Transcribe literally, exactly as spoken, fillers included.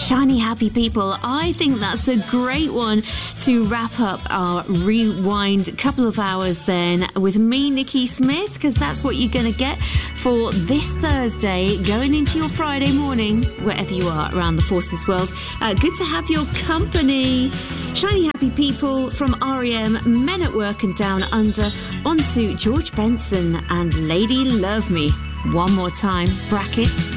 Shiny Happy People. I think that's a great one to wrap up our rewind couple of hours then with me, Nikki Smith, because that's what you're going to get for this Thursday, going into your Friday morning, wherever you are around the Forces world. Uh, good to have your company. Shiny Happy People from R E M, Men at Work and Down Under, onto George Benson and Lady Love Me. One more time, brackets.